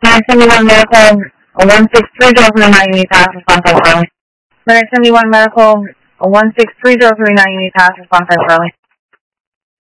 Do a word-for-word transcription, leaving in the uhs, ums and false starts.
nine seventy-one Medical, one six three zero three nine, you need to ask response time early. nine seventy-one Medical, one six three zero three nine, you need to ask response time early.